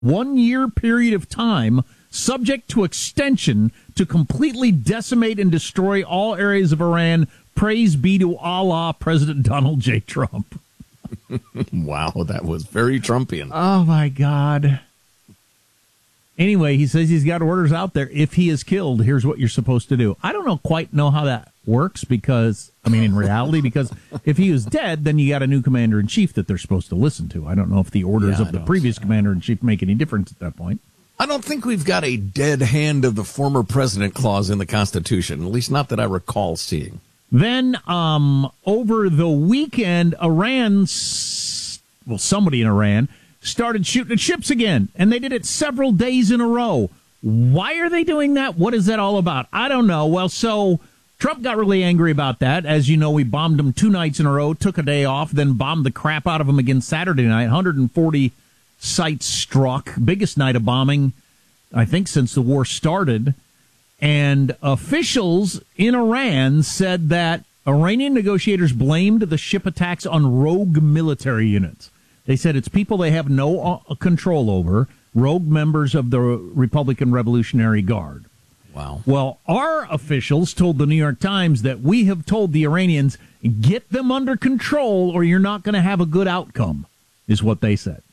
1-year period of time, subject to extension, to completely decimate and destroy all areas of Iran. Praise be to Allah, President Donald J. Trump. Wow, that was very Trumpian. Oh, my God. Anyway, he says he's got orders out there. If he is killed, here's what you're supposed to do. I don't quite know how that works because, in reality, because if he was dead, then you got a new commander-in-chief that they're supposed to listen to. I don't know if the orders of the previous commander-in-chief make any difference at that point. I don't think we've got a dead hand of the former president clause in the Constitution, at least not that I recall seeing. Then, over the weekend, somebody in Iran started shooting at ships again, and they did it several days in a row. Why are they doing that? What is that all about? I don't know. Well, so Trump got really angry about that. As you know, we bombed him 2 nights in a row, took a day off, then bombed the crap out of him again Saturday night. 140 sites struck. Biggest night of bombing, I think, since the war started. And officials in Iran said that Iranian negotiators blamed the ship attacks on rogue military units. They said it's people they have no control over, rogue members of the Republican Revolutionary Guard. Wow. Well, our officials told the New York Times that we have told the Iranians, get them under control or you're not going to have a good outcome, is what they said.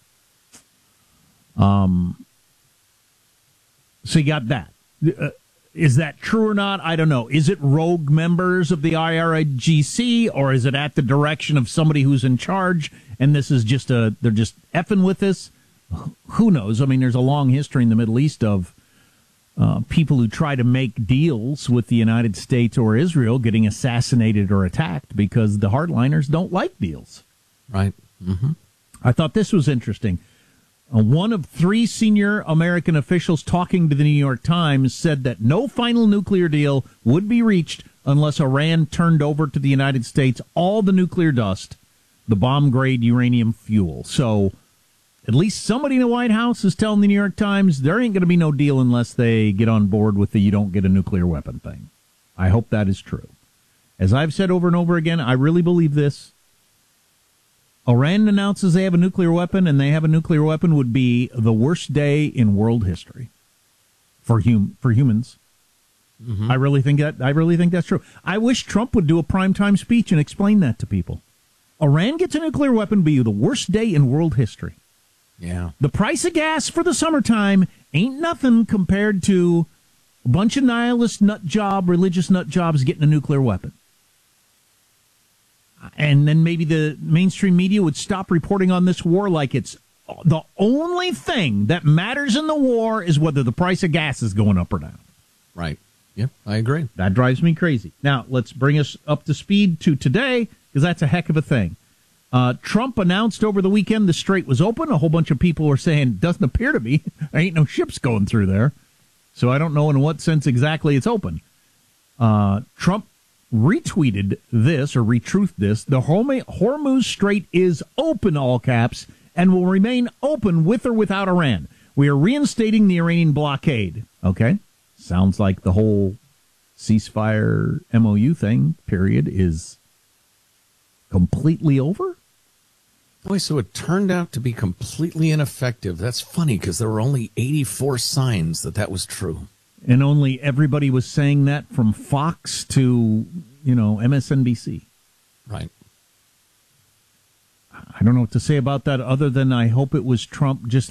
So you got that. Is that true or not? I don't know. Is it rogue members of the IRGC, or is it at the direction of somebody who's in charge, and this is just they're just effing with this? Who knows? There's a long history in the Middle East of people who try to make deals with the United States or Israel getting assassinated or attacked because the hardliners don't like deals. Right. Mm-hmm. I thought this was interesting. One of 3 senior American officials talking to the New York Times said that no final nuclear deal would be reached unless Iran turned over to the United States all the nuclear dust, the bomb-grade uranium fuel. So at least somebody in the White House is telling the New York Times there ain't going to be no deal unless they get on board with the you don't get a nuclear weapon thing. I hope that is true. As I've said over and over again, I really believe this. Iran announces they have a nuclear weapon, and they have a nuclear weapon would be the worst day in world history for humans. Mm-hmm. I really think that's true. I wish Trump would do a primetime speech and explain that to people. Iran gets a nuclear weapon, be the worst day in world history. Yeah. The price of gas for the summertime ain't nothing compared to a bunch of nihilist religious nut jobs getting a nuclear weapon. And then maybe the mainstream media would stop reporting on this war like it's the only thing that matters in the war is whether the price of gas is going up or down. Right. Yep, I agree. That drives me crazy. Now, let's bring us up to speed to today, because that's a heck of a thing. Trump announced over the weekend the strait was open. A whole bunch of people were saying, doesn't appear to be. There ain't no ships going through there. So I don't know in what sense exactly it's open. Trump retweeted this or retruthed this. The Hormuz Strait is open, all caps, and will remain open with or without Iran. We are reinstating the Iranian blockade. Okay. Sounds like the whole ceasefire MOU thing, period, is completely over. Boy, so it turned out to be completely ineffective. That's funny because there were only 84 signs that was true. And only everybody was saying that from Fox to, MSNBC. Right. I don't know what to say about that other than I hope it was Trump just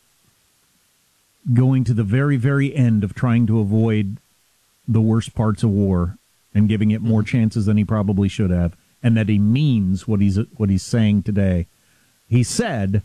going to the very, very end of trying to avoid the worst parts of war and giving it more chances than he probably should have, and that he means what he's saying today. He said,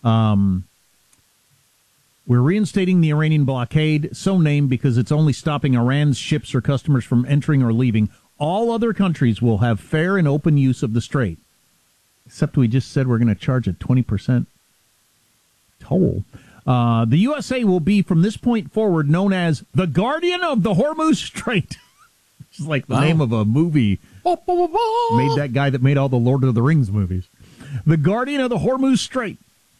we're reinstating the Iranian blockade, so named because it's only stopping Iran's ships or customers from entering or leaving. All other countries will have fair and open use of the strait. Except we just said we're going to charge a 20% toll. The USA will be, from this point forward, known as the Guardian of the Hormuz Strait. Which is like the name of a movie made that guy that made all the Lord of the Rings movies. The Guardian of the Hormuz Strait.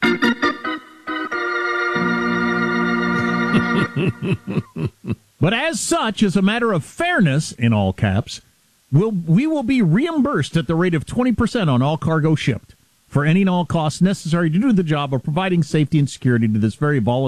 But as such, as a matter of fairness, in all caps, we will be reimbursed at the rate of 20% on all cargo shipped. for any and all costs necessary to do the job of providing safety and security to this very volatile